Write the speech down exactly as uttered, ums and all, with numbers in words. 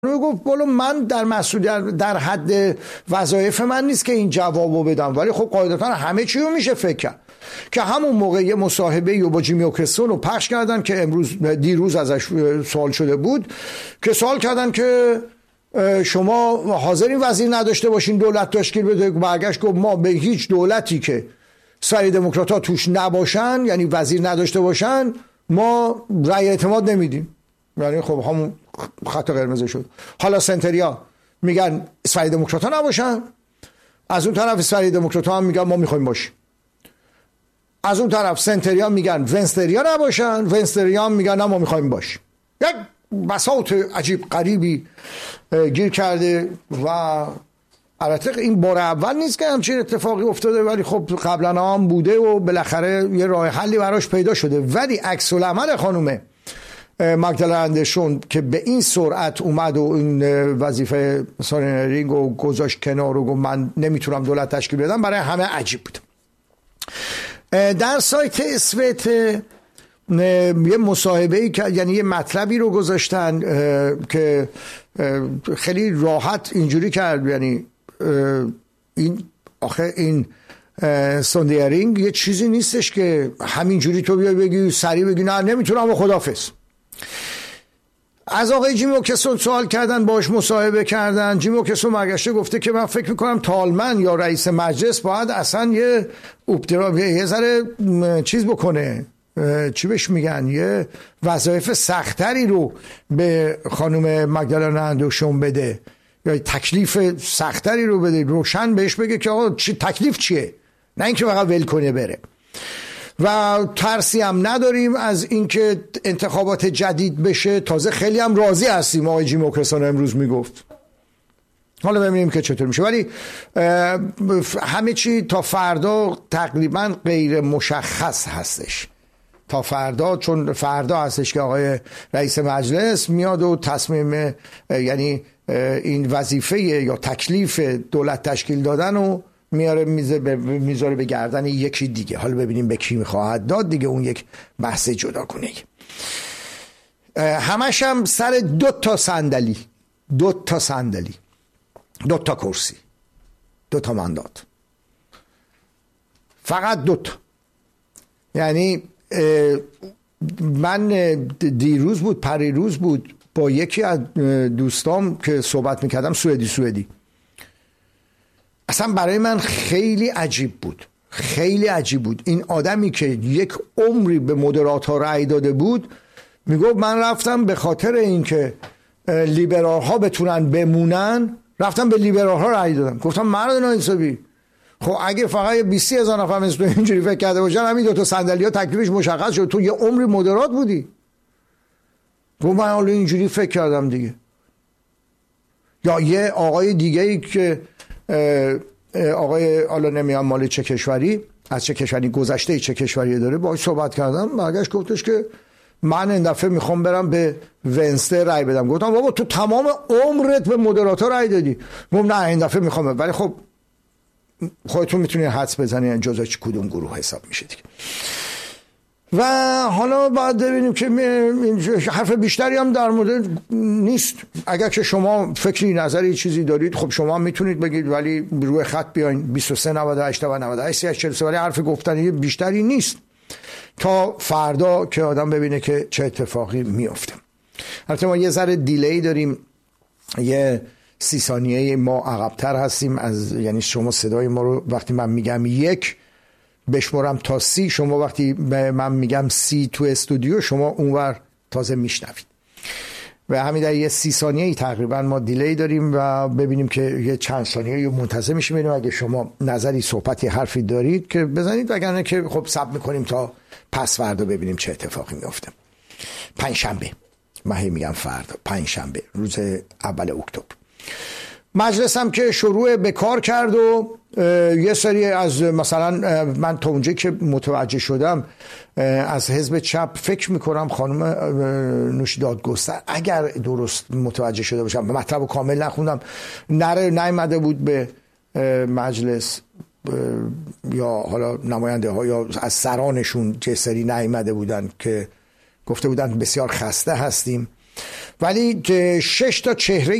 گفت بالا من در مسئولیت در حد وظایف من نیست که این جوابو بدم، ولی خب قاعدتا همه چی رو میشه فکر کرد. که همون موقع یه مصاحبه با جیمی اوکرسون رو پخش کردن که امروز دیروز ازش سوال شده بود، که سوال کردن که شما حاضرین وزیر نداشته باشین دولت تشکیل بده؟ برگشت گفت ما به هیچ دولتی که سری دموکرات ها توش نباشن، یعنی وزیر نداشته باشن، ما رأی اعتماد نمیدیم. یعنی خب همون خط قرمز شد. حالا سنتریا میگن سری دموکرات ها نباشن، از اون طرف سری دموکرات ها هم میگن ما میخوایم باشیم. از اون طرف سنتریا میگن ونستریا نباشن، ونستریا هم میگن نه ما میخوایم باشیم. یک بساط عجیب غریبی گیر کرده و البته این بار اول نیست که همچین اتفاقی افتاده، ولی خب قبلا هم بوده و بالاخره یه راه حلی براش پیدا شده. ولی عکس العمل خانم ماگدالنا اندرسون که به این سرعت اومد و این وظیفه سارنرینگ رو گذاشت کنار و گفت من نمیتونم دولت تشکیل بدم، برای همه عجیب بود. در سایت اسوت یه مصاحبه‌ای که یعنی یه مطلبی رو گذاشتن که خیلی راحت اینجوری کرد، یعنی این آخه این سوندیرینگ یه چیزی نیستش که همینجوری تو بیای بگی سریع بگی نه نمیتونم و خداحافظ. از آقای جیمی اوکرسون سوال کردن، باش مصاحبه کردن. جیمی اوکرسون برگشته گفته که من فکر میکنم تالمن یا رئیس مجلس باید اصلا یه ابترا یه ذره چیز بکنه، چی بهش میگن، یه وظایف سختری رو به خانم ماگدالنا اندرسون بده، یا تکلیف سختری رو بده، روشن بهش بگه که آقا چی تکلیف چیه، نه اینکه فقط ول کنه بره. و ترسی هم نداریم از اینکه انتخابات جدید بشه، تازه خیلی هم راضی هستیم. آقای جیمی اوکرسون امروز میگفت. حالا ببینیم که چطور میشه، ولی همه چی تا فردا تقریبا غیر مشخص هستش. تا فردا، چون فردا هستش که آقای رئیس مجلس میاد و تصمیم، یعنی این وظیفه یا تکلیف دولت تشکیل دادن و میاره میذاره به گردن یکی دیگه. حالا ببینیم به کی میخواهد داد دیگه، اون یک بحث جداگونه. همش هم سر دو تا صندلی، دو تا صندلی، دو تا کرسی، دو تا مندات، فقط دو تا. یعنی من دیروز بود پریروز بود با یکی از دوستام که صحبت میکردم، سوئدی سوئدی اصلا برای من خیلی عجیب بود، خیلی عجیب بود. این آدمی که یک عمری به مدرات ها رأی داده بود میگفت من رفتم به خاطر اینکه لیبرال ها بتونن بمونن، رفتم به لیبرال ها رأی دادم. گفتم مرد ناحسابی، خب اگه فقط بیست هزار نفر مثل اینجوری فکر کرده باشن همین دو تا صندلی ها تکلیفش مشخص شد، تو یه عمری مدرات بودی. گفت من حالا اینجوری فکر کردم دیگه. یا یه آقای دیگه ای که آقای حالا نمیام مال چه کشوری، از چه کشوری گذشته چه کشوری داره، باهاش صحبت کردم، برگشت گفتش که من این دفعه میخوام برم به ونسته رای بدم. گفتم بابا تو تمام عمرت به مدرات ها رای دادی. گفتم نه این دفعه میخوام، ولی خب خودتون میتونید حدس بزنید جزء کدوم گروه حساب میشه دیگه. و حالا باید ببینیم که حرف بیشتری هم در مورد نیست. اگر که شما فکری نظری چیزی دارید خب شما میتونید بگید، ولی روی خط بیاین بیست و سه نود و هشت نود و هشت چهل و سه، ولی حرف گفتنی بیشتری نیست تا فردا که آدم ببینه که چه اتفاقی میفته. البته ما یه ذره دیلی داریم، یه سی ثانیه ما عقب‌تر هستیم از، یعنی شما صدای ما رو وقتی من میگم یک بشمرم تا سی، شما وقتی من میگم سی تو استودیو شما اونور تازه میشنوید. و همین در یه سی ثانیه تقریبا ما دیلی داریم و ببینیم که یه چند ثانیه منتظر میشیم ببینیم اگه شما نظری صحبتی حرفی دارید که بزنید، وگرنه که خب صبر میکنیم تا پس فردا ببینیم چه اتفاقی میفته. پنجشنبه، من هی میگم فردا، پنجشنبه روز اول اکتبر مجلس هم که شروع به کار کرد و یه سری از، مثلا من تا اونجایی که متوجه شدم از حزب چپ فکر میکنم خانم نوشین دادگستر، اگر درست متوجه شده باشم، مطلب رو کامل نخوندم، نره نیامده بود به مجلس، یا حالا نماینده ها یا از سرانشون چه سری نیامده بودن که گفته بودن بسیار خسته هستیم. ولی شش تا چهره